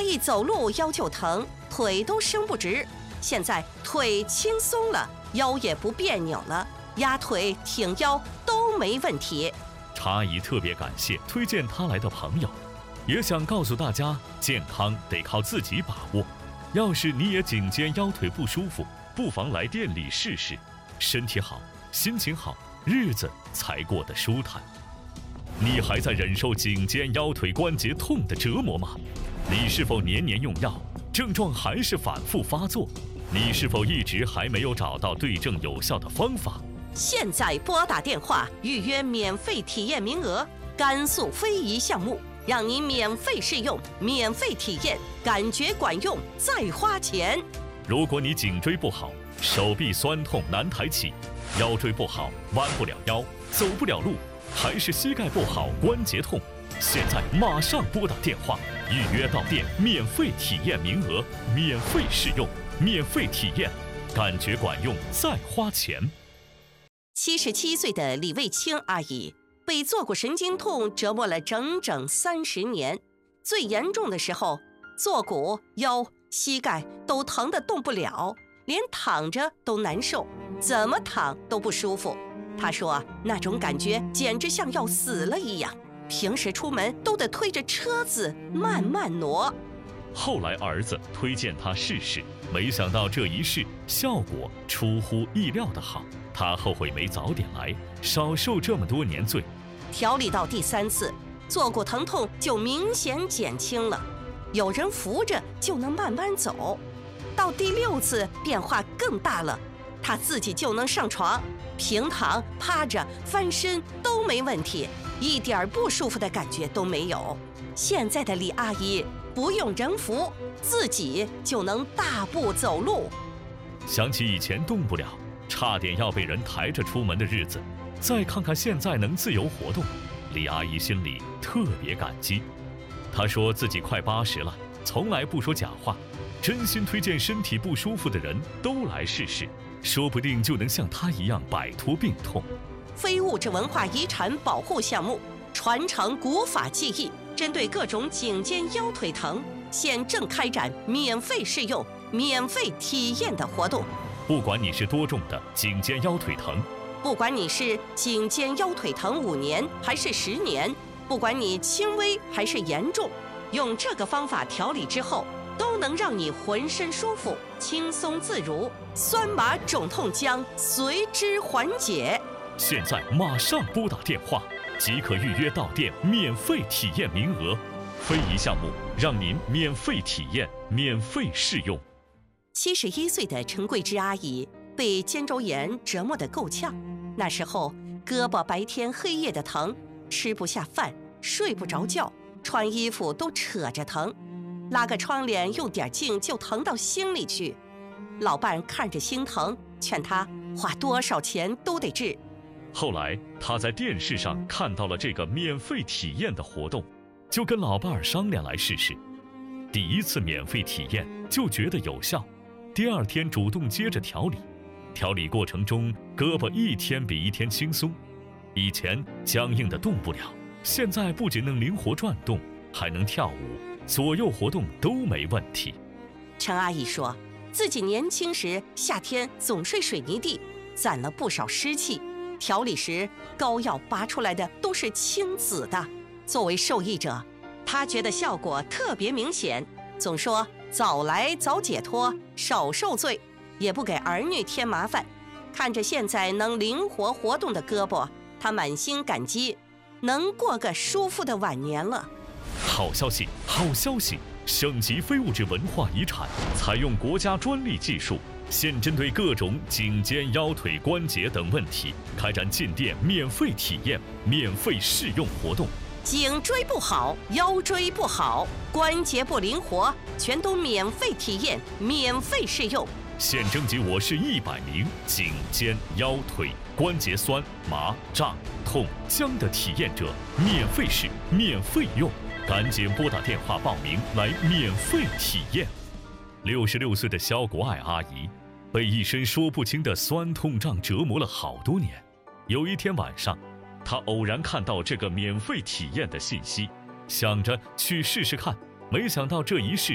一走路腰就疼，腿都伸不直。现在腿轻松了，腰也不别扭了，压腿挺腰都没问题。 陈阿姨特别感谢推荐她来的朋友，也想告诉大家，健康得靠自己把握。要是你也颈肩腰腿不舒服，不妨来店里试试，身体好，心情好，日子才过得舒坦。你还在忍受颈肩腰腿关节痛的折磨吗？你是否年年用药，症状还是反复发作？你是否一直还没有找到对症有效的方法？ 现在拨打电话预约免费体验名额，甘肃非遗项目，让您免费试用，免费体验，感觉管用再花钱。 如果你颈椎不好，手臂酸痛难抬起，腰椎不好弯不了腰，走不了路，还是膝盖不好关节痛，现在马上拨打电话预约到店，免费体验名额，免费试用，免费体验，感觉管用再花钱。 77岁的李卫清阿姨被坐骨神经痛折磨了整整30年，最严重的时候，坐骨、腰、膝盖都疼得动不了，连躺着都难受，怎么躺都不舒服。她说那种感觉简直像要死了一样，平时出门都得推着车子慢慢挪。 后来儿子推荐她试试，没想到这一试效果出乎意料的好，她后悔没早点来，少受这么多年罪。 调理到第3次，坐骨疼痛就明显减轻了，有人扶着就能慢慢走。到第6次变化更大了，她自己就能上床，平躺、趴着、翻身都没问题，一点不舒服的感觉都没有。现在的李阿姨不用人扶，自己就能大步走路。 想起以前动不了，差点要被人抬着出门的日子，再看看现在能自由活动，李阿姨心里特别感激。她说自己快80了，从来不说假话，真心推荐身体不舒服的人都来试试，说不定就能像她一样摆脱病痛。 非物质文化遗产保护项目，传承古法技艺，针对各种颈肩腰腿疼，现正开展免费试用、免费体验的活动。 不管你是多重的颈肩腰腿疼， 不管你是颈肩腰腿疼5年还是10年，不管你轻微还是严重，用这个方法调理之后，都能让你浑身舒服、轻松自如，酸麻肿痛将随之缓解。 现在马上拨打电话，即可预约到店，免费体验名额。非遗项目让您免费体验，免费试用。 71岁的陈桂芝阿姨被肩周炎折磨得够呛，那时候胳膊白天黑夜的疼，吃不下饭，睡不着觉，穿衣服都扯着疼，拉个窗帘用点劲就疼到心里去。老伴看着心疼，劝她花多少钱都得治。 后来他在电视上看到了这个免费体验的活动，就跟老伴儿商量来试试。第1次免费体验就觉得有效，第2天主动接着调理。调理过程中，胳膊一天比一天轻松，以前僵硬的动不了，现在不仅能灵活转动，还能跳舞，左右活动都没问题。 陈阿姨说自己年轻时夏天总睡水泥地，攒了不少湿气，调理时膏药拔出来的都是青紫的。作为受益者，她觉得效果特别明显，总说早来早解脱，少受罪，也不给儿女添麻烦。看着现在能灵活活动的胳膊，她满心感激，能过个舒服的晚年了。 好消息，好消息！省级非物质文化遗产采用国家专利技术，现针对各种颈肩腰腿关节等问题开展进店免费体验、免费试用活动。 颈椎不好，腰椎不好，关节不灵活，全都免费体验、免费试用。 现征集我市100名颈肩腰腿关节酸麻胀痛僵的体验者，免费试、免费用，赶紧拨打电话报名来免费体验。66岁的肖国爱阿姨被一身说不清的酸痛胀折磨了好多年。有一天晚上，她偶然看到这个免费体验的信息，想着去试试看，没想到这一试